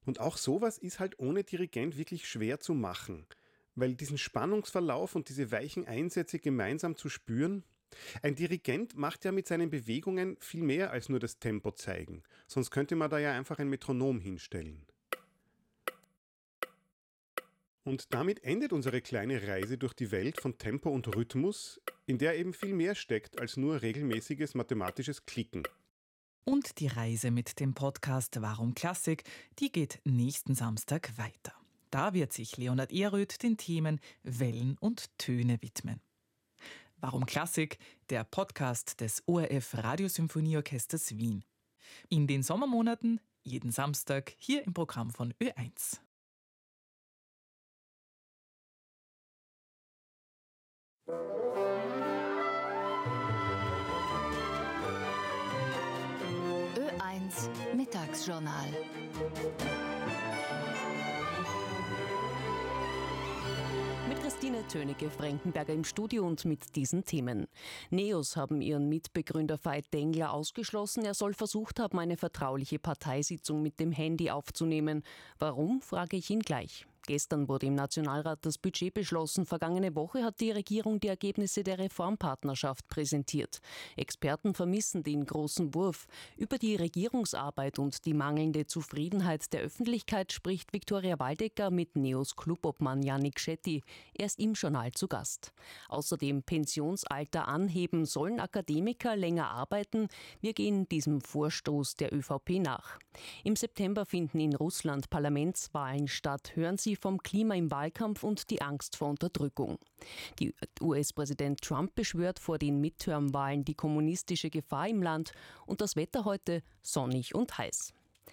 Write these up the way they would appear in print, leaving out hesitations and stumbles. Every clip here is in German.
Und auch sowas ist halt ohne Dirigent wirklich schwer zu machen, weil diesen Spannungsverlauf und diese weichen Einsätze gemeinsam zu spüren, ein Dirigent macht ja mit seinen Bewegungen viel mehr als nur das Tempo zeigen, sonst könnte man da ja einfach ein Metronom hinstellen. Und damit endet unsere kleine Reise durch die Welt von Tempo und Rhythmus, in der eben viel mehr steckt als nur regelmäßiges mathematisches Klicken. Und die Reise mit dem Podcast Warum Klassik, die geht nächsten Samstag weiter. Da wird sich Leonhard Ehrröth den Themen Wellen und Töne widmen. Warum Klassik, der Podcast des ORF Radiosymphonieorchesters Wien. In den Sommermonaten jeden Samstag hier im Programm von Ö1. Ö1 Mittagsjournal. Mit Christine Tönicke-Frankenberger im Studio und mit diesen Themen. NEOS haben ihren Mitbegründer Veit Dengler ausgeschlossen. Er soll versucht haben, eine vertrauliche Parteisitzung mit dem Handy aufzunehmen. Warum, frage ich ihn gleich. Gestern wurde im Nationalrat das Budget beschlossen. Vergangene Woche hat die Regierung die Ergebnisse der Reformpartnerschaft präsentiert. Experten vermissen den großen Wurf. Über die Regierungsarbeit und die mangelnde Zufriedenheit der Öffentlichkeit spricht Viktoria Waldecker mit NEOS Clubobmann Yannick Shetty. Er ist im Journal zu Gast. Außerdem Pensionsalter anheben, sollen Akademiker länger arbeiten? Wir gehen diesem Vorstoß der ÖVP nach. Im September finden in Russland Parlamentswahlen statt. Hören Sie vom Klima im Wahlkampf und die Angst vor Unterdrückung. Die US-Präsident Trump beschwört vor den Midterm-Wahlen die kommunistische Gefahr im Land und das Wetter heute sonnig und heiß.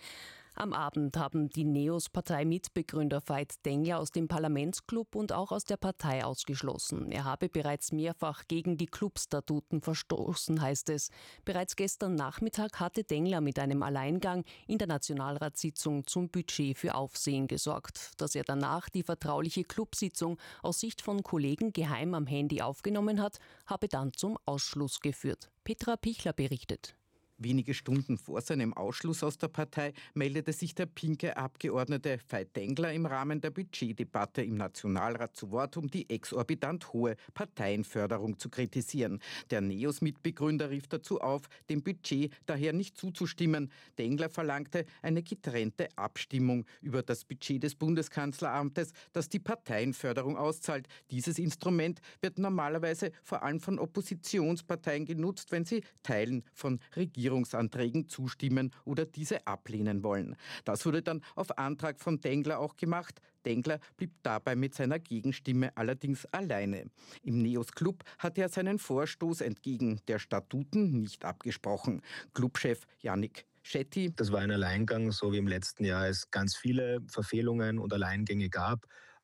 Am Abend haben die NEOS-Partei-Mitbegründer Veit Dengler aus dem Parlamentsclub und auch aus der Partei ausgeschlossen. Er habe bereits mehrfach gegen die Clubstatuten verstoßen, heißt es. Bereits gestern Nachmittag hatte Dengler mit einem Alleingang in der Nationalratssitzung zum Budget für Aufsehen gesorgt. Dass er danach die vertrauliche Clubsitzung aus Sicht von Kollegen geheim am Handy aufgenommen hat, habe dann zum Ausschluss geführt. Petra Pichler berichtet. Wenige Stunden vor seinem Ausschluss aus der Partei meldete sich der pinke Abgeordnete Veit Dengler im Rahmen der Budgetdebatte im Nationalrat zu Wort, um die exorbitant hohe Parteienförderung zu kritisieren. Der NEOS-Mitbegründer rief dazu auf, dem Budget daher nicht zuzustimmen. Dengler verlangte eine getrennte Abstimmung über das Budget des Bundeskanzleramtes, das die Parteienförderung auszahlt. Dieses Instrument wird normalerweise vor allem von Oppositionsparteien genutzt, wenn sie Teilen von Regierungsanträgen zustimmen oder diese ablehnen wollen. Das wurde dann auf Antrag von Dengler auch gemacht. Dengler blieb dabei mit seiner Gegenstimme allerdings alleine. Im NEOS Club hatte er seinen Vorstoß entgegen der Statuten nicht abgesprochen. Clubchef Yannick Shetty. Das war ein Alleingang, so wie im letzten Jahr es ganz viele Verfehlungen und Alleingänge gab.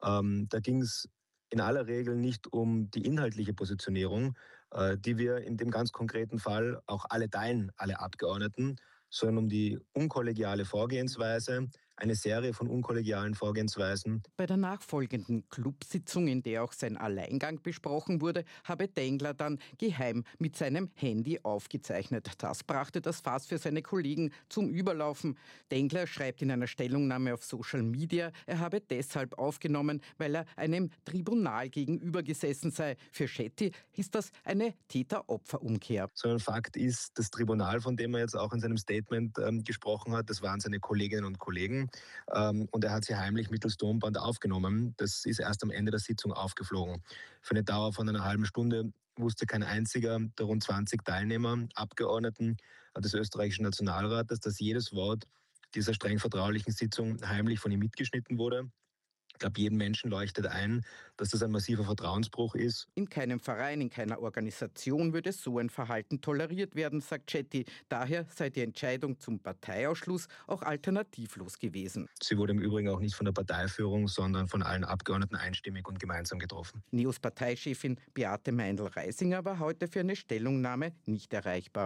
Da ging es in aller Regel nicht um die inhaltliche Positionierung, die wir in dem ganz konkreten Fall auch alle teilen, alle Abgeordneten, sondern um die unkollegiale Vorgehensweise, eine Serie von unkollegialen Vorgehensweisen. Bei der nachfolgenden Clubsitzung, in der auch sein Alleingang besprochen wurde, habe Dengler dann geheim mit seinem Handy aufgezeichnet. Das brachte das Fass für seine Kollegen zum Überlaufen. Dengler schreibt in einer Stellungnahme auf Social Media, er habe deshalb aufgenommen, weil er einem Tribunal gegenüber gesessen sei. Für Shetty ist das eine Täter-Opfer-Umkehr. Sondern Fakt ist, das Tribunal, von dem er jetzt auch in seinem Statement gesprochen hat, das waren seine Kolleginnen und Kollegen. Und er hat sie heimlich mittels Tonband aufgenommen. Das ist erst am Ende der Sitzung aufgeflogen. Für eine Dauer von einer halben Stunde wusste kein einziger der rund 20 Teilnehmer, Abgeordneten des österreichischen Nationalrates, dass jedes Wort dieser streng vertraulichen Sitzung heimlich von ihm mitgeschnitten wurde. Ich glaube, jedem Menschen leuchtet ein, dass das ein massiver Vertrauensbruch ist. In keinem Verein, in keiner Organisation würde so ein Verhalten toleriert werden, sagt Shetty. Daher sei die Entscheidung zum Parteiausschluss auch alternativlos gewesen. Sie wurde im Übrigen auch nicht von der Parteiführung, sondern von allen Abgeordneten einstimmig und gemeinsam getroffen. NEOS-Parteichefin Beate Meindl-Reisinger war heute für eine Stellungnahme nicht erreichbar.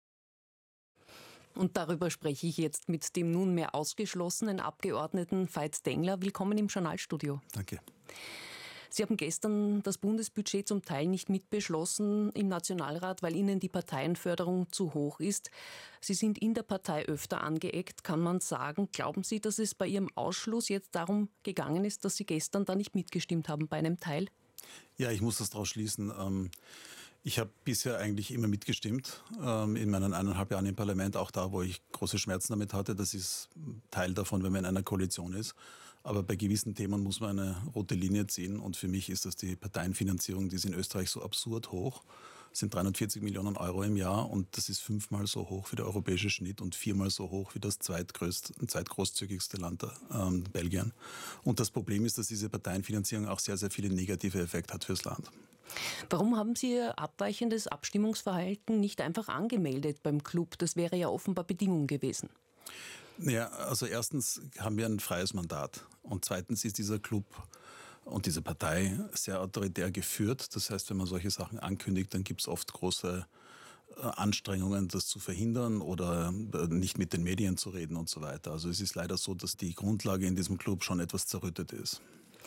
Und darüber spreche ich jetzt mit dem nunmehr ausgeschlossenen Abgeordneten Veit Dengler. Willkommen im Journalstudio. Danke. Sie haben gestern das Bundesbudget zum Teil nicht mitbeschlossen im Nationalrat, weil Ihnen die Parteienförderung zu hoch ist. Sie sind in der Partei öfter angeeckt, kann man sagen. Glauben Sie, dass es bei Ihrem Ausschluss jetzt darum gegangen ist, dass Sie gestern da nicht mitgestimmt haben bei einem Teil? Ja, ich muss das daraus schließen. Ich habe bisher eigentlich immer mitgestimmt in meinen 1,5 Jahren im Parlament, auch da, wo ich große Schmerzen damit hatte. Das ist Teil davon, wenn man in einer Koalition ist. Aber bei gewissen Themen muss man eine rote Linie ziehen. Und für mich ist das die Parteienfinanzierung, die ist in Österreich so absurd hoch. Das sind 340 Millionen Euro im Jahr und das ist 5-mal so hoch wie der europäische Schnitt und 4-mal so hoch wie das zweitgroßzügigste Land, Belgien. Und das Problem ist, dass diese Parteienfinanzierung auch sehr, sehr viele negative Effekte hat fürs Land. Warum haben Sie Ihr abweichendes Abstimmungsverhalten nicht einfach angemeldet beim Club? Das wäre ja offenbar Bedingung gewesen. Ja, also erstens haben wir ein freies Mandat und zweitens ist dieser Club und diese Partei sehr autoritär geführt. Das heißt, wenn man solche Sachen ankündigt, dann gibt es oft große Anstrengungen, das zu verhindern oder nicht mit den Medien zu reden und so weiter. Also es ist leider so, dass die Grundlage in diesem Club schon etwas zerrüttet ist.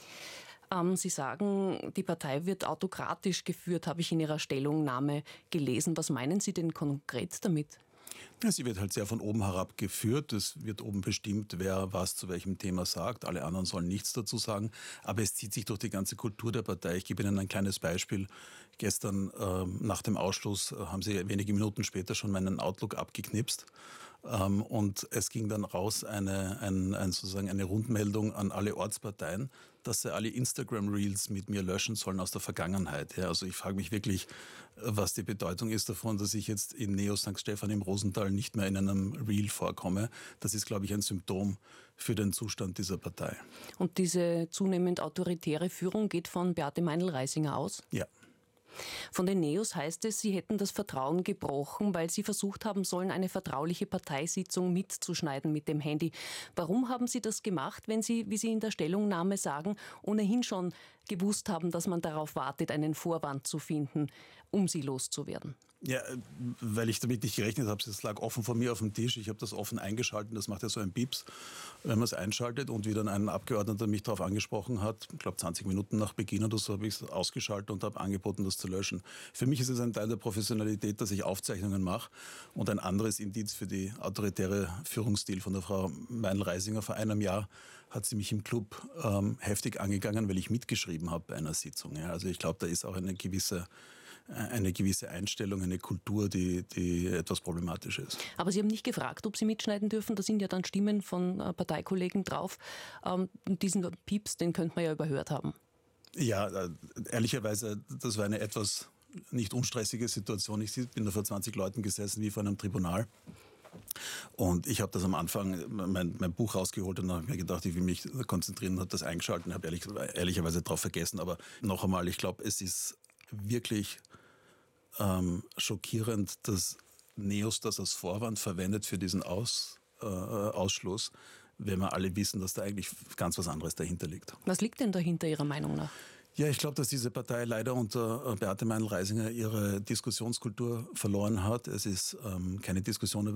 Sie sagen, die Partei wird autokratisch geführt, habe ich in Ihrer Stellungnahme gelesen. Was meinen Sie denn konkret damit? Ja, sie wird halt sehr von oben herab geführt. Es wird oben bestimmt, wer was zu welchem Thema sagt. Alle anderen sollen nichts dazu sagen. Aber es zieht sich durch die ganze Kultur der Partei. Ich gebe Ihnen ein kleines Beispiel. Gestern nach dem Ausschluss haben Sie wenige Minuten später schon meinen Outlook abgeknipst. Und es ging dann raus sozusagen eine Rundmeldung an alle Ortsparteien, dass sie alle Instagram-Reels mit mir löschen sollen aus der Vergangenheit. Ja, also ich frage mich wirklich, was die Bedeutung ist davon, dass ich jetzt in Neo St. Stephan im Rosental nicht mehr in einem Reel vorkomme. Das ist, glaube ich, ein Symptom für den Zustand dieser Partei. Und diese zunehmend autoritäre Führung geht von Beate Meinl-Reisinger aus? Ja. Von den Neos heißt es, sie hätten das Vertrauen gebrochen, weil sie versucht haben sollen, eine vertrauliche Parteisitzung mitzuschneiden mit dem Handy. Warum haben sie das gemacht, wenn sie, wie Sie in der Stellungnahme sagen, ohnehin schon gewusst haben, dass man darauf wartet, einen Vorwand zu finden, um sie loszuwerden? Ja, weil ich damit nicht gerechnet habe. Es lag offen vor mir auf dem Tisch. Ich habe das offen eingeschaltet. Das macht ja so ein Pieps, wenn man es einschaltet. Und wie dann ein Abgeordneter mich darauf angesprochen hat, ich glaube 20 Minuten nach Beginn oder so, habe ich es ausgeschaltet und habe angeboten, das zu löschen. Für mich ist es ein Teil der Professionalität, dass ich Aufzeichnungen mache. Und ein anderes Indiz für die autoritäre Führungsstil von der Frau Meinl-Reisinger. Vor einem Jahr hat sie mich im Club heftig angegangen, weil ich mitgeschrieben habe bei einer Sitzung. Ja, also ich glaube, da ist auch eine gewisse Einstellung, eine Kultur, die etwas problematisch ist. Aber Sie haben nicht gefragt, ob Sie mitschneiden dürfen. Da sind ja dann Stimmen von Parteikollegen drauf. Diesen Pieps, den könnte man ja überhört haben. Ja, ehrlicherweise, das war eine etwas nicht unstressige Situation. Ich bin da vor 20 Leuten gesessen, wie vor einem Tribunal. Und ich habe das am Anfang, mein Buch rausgeholt und dann habe ich mir gedacht, ich will mich konzentrieren und habe das eingeschaltet und habe ehrlicherweise darauf vergessen. Aber noch einmal, ich glaube, es ist wirklich schockierend, dass Neos das als Vorwand verwendet für diesen Ausschluss, wenn wir alle wissen, dass da eigentlich ganz was anderes dahinter liegt. Was liegt denn dahinter Ihrer Meinung nach? Ja, ich glaube, dass diese Partei leider unter Beate Meinl-Reisinger ihre Diskussionskultur verloren hat. Es ist keine Diskussion